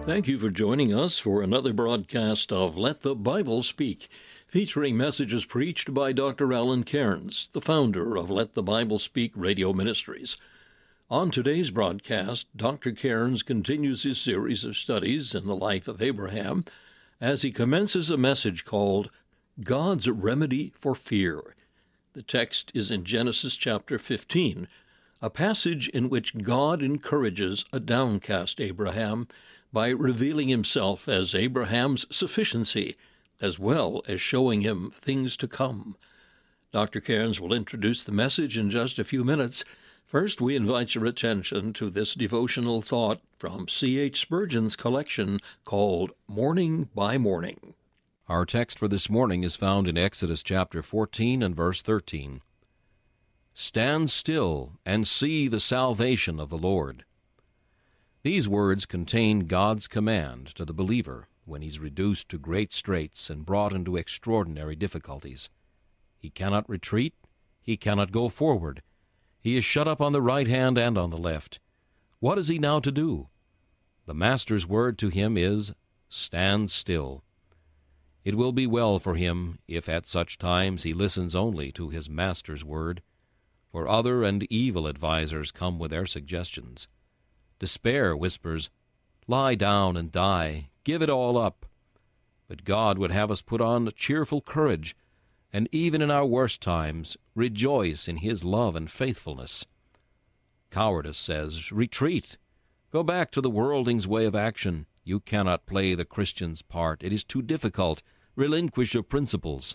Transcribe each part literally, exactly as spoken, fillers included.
Thank you for joining us for another broadcast of Let the Bible Speak, featuring messages preached by Doctor Alan Cairns, the founder of Let the Bible Speak Radio Ministries. On today's broadcast, Doctor Cairns continues his series of studies in the life of Abraham as he commences a message called God's Remedy for Fear. The text is in Genesis chapter fifteen, a passage in which God encourages a downcast Abraham by revealing himself as Abraham's sufficiency, as well as showing him things to come. Doctor Cairns will introduce the message in just a few minutes. First, we invite your attention to this devotional thought from C H Spurgeon's collection called Morning by Morning. Our text for this morning is found in Exodus chapter fourteen and verse thirteen. Stand still and see the salvation of the Lord. These words contain God's command to the believer when he's reduced to great straits and brought into extraordinary difficulties. He cannot retreat, he cannot go forward. He is shut up on the right hand and on the left. What is he now to do? The Master's word to him is, stand still. It will be well for him if at such times he listens only to his Master's word, for other and evil advisers come with their suggestions. Despair whispers, lie down and die, give it all up. But God would have us put on cheerful courage, and even in our worst times rejoice in his love and faithfulness. Cowardice says, retreat, go back to the worldling's way of action. You cannot play the Christian's part. It is too difficult. Relinquish your principles.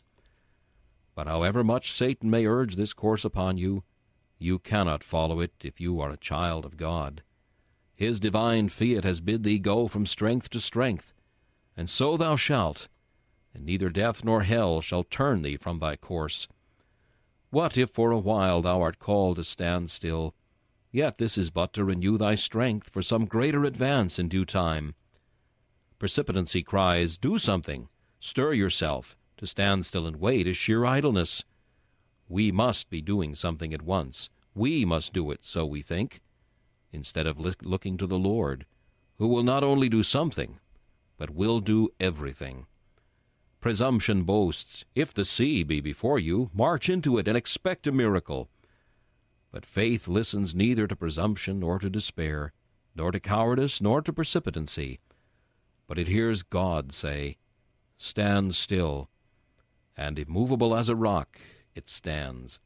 But however much Satan may urge this course upon you, you cannot follow it if you are a child of God. His divine fiat has bid thee go from strength to strength, and so thou shalt, and neither death nor hell shall turn thee from thy course. What if for a while thou art called to stand still? Yet this is but to renew thy strength for some greater advance in due time. Precipitancy cries, do something, stir yourself. To stand still and wait is sheer idleness. We must be doing something at once. We must do it, so we think, instead of looking to the Lord, who will not only do something, but will do everything. Presumption boasts, if the sea be before you, march into it and expect a miracle. But faith listens neither to presumption nor to despair, nor to cowardice nor to precipitancy, but it hears God say, stand still, and immovable as a rock it stands.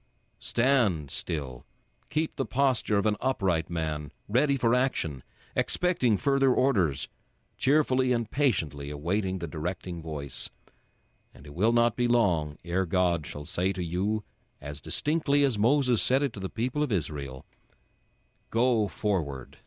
Stand still. Keep the posture of an upright man, ready for action, expecting further orders, cheerfully and patiently awaiting the directing voice. And it will not be long ere God shall say to you, as distinctly as Moses said it to the people of Israel, go forward,